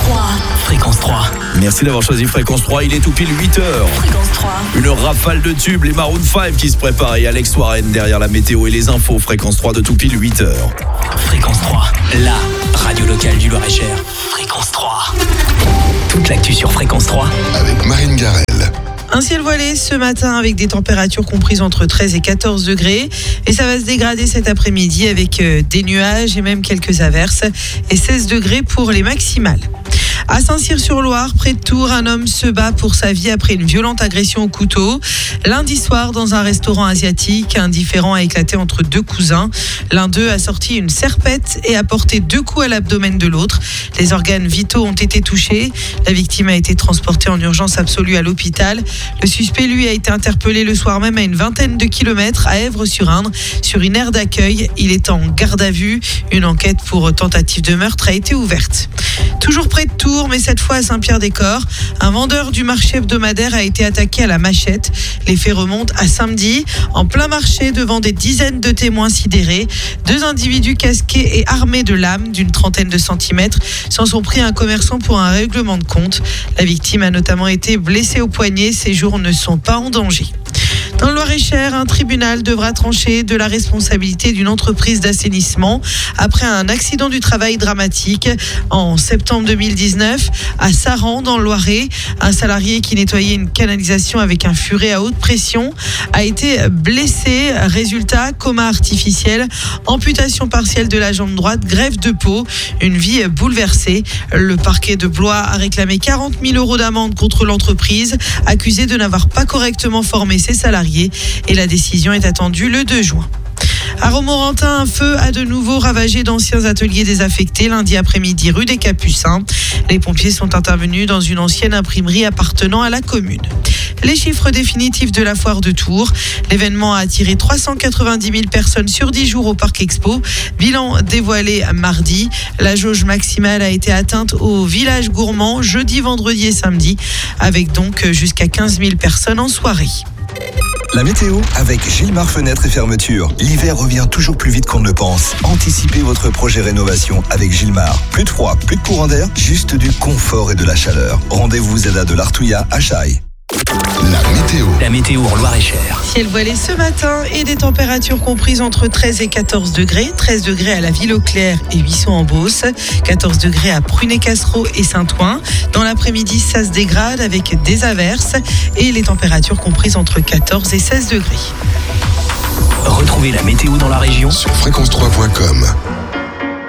3. Fréquence 3. Merci d'avoir choisi Fréquence 3, il est tout pile 8h. Fréquence 3. Une rafale de tubes, les Maroon 5 qui se préparent et Alex Warren derrière la météo et les infos. Fréquence 3 de tout pile 8h. Fréquence 3, la radio locale du Loir-et-Cher. Fréquence 3. Toute l'actu sur Fréquence 3 avec Marine Garel. Un ciel voilé ce matin avec des températures comprises entre 13 et 14 degrés. Et ça va se dégrader cet après-midi avec des nuages et même quelques averses. Et 16 degrés pour les maximales. À Saint-Cyr-sur-Loire, près de Tours, un homme se bat pour sa vie après une violente agression au couteau. Lundi soir, dans un restaurant asiatique, un différend a éclaté entre deux cousins. L'un d'eux a sorti une serpette et a porté 2 coups à l'abdomen de l'autre. Les organes vitaux ont été touchés. La victime a été transportée en urgence absolue à l'hôpital. Le suspect, lui, a été interpellé le soir même à une vingtaine de kilomètres à Èvres-sur-Indre, sur une aire d'accueil. Il est en garde à vue. Une enquête pour tentative de meurtre a été ouverte. Toujours près de Tours, mais cette fois à Saint-Pierre-des-Corps, un vendeur du marché hebdomadaire a été attaqué à la machette. Les faits remontent à samedi, en plein marché, devant des dizaines de témoins sidérés. 2 individus casqués et armés de lames d'une trentaine de centimètres s'en sont pris à un commerçant pour un règlement de compte. La victime a notamment été blessée au poignet. Ses jours ne sont pas en danger. Dans le Loir-et-Cher, un tribunal devra trancher de la responsabilité d'une entreprise d'assainissement après un accident du travail dramatique en septembre 2019 à Saran dans le Loiret. Un salarié qui nettoyait une canalisation avec un furet à haute pression a été blessé. Résultat, coma artificiel, amputation partielle de la jambe droite, greffe de peau, une vie bouleversée. Le parquet de Blois a réclamé 40 000 € d'amende contre l'entreprise, accusée de n'avoir pas correctement formé ses salariés. Et la décision est attendue le 2 juin. À Romorantin, un feu a de nouveau ravagé d'anciens ateliers désaffectés lundi après-midi rue des Capucins. Les pompiers sont intervenus dans une ancienne imprimerie appartenant à la commune. Les chiffres définitifs de la foire de Tours. L'événement a attiré 390 000 personnes sur 10 jours au Parc Expo. Bilan dévoilé mardi. La jauge maximale a été atteinte au village gourmand jeudi, vendredi et samedi, avec donc jusqu'à 15 000 personnes en soirée. La météo avec Gilmar Fenêtres et Fermetures. L'hiver revient toujours plus vite qu'on ne le pense. Anticipez votre projet rénovation avec Gilmar. Plus de froid, plus de courant d'air, juste du confort et de la chaleur. Rendez-vous ZADA de l'Artouillat à Chaille. La météo en Loir-et-Cher. Ciel voilé ce matin et des températures comprises entre 13 et 14 degrés. 13 degrés à la Ville-aux-Clercs et Huisson-en-Beauce. 14 degrés à Prunay-Cassereau et Saint-Ouen. Dans l'après-midi, ça se dégrade avec des averses et les températures comprises entre 14 et 16 degrés. Retrouvez la météo dans la région sur fréquence3.com.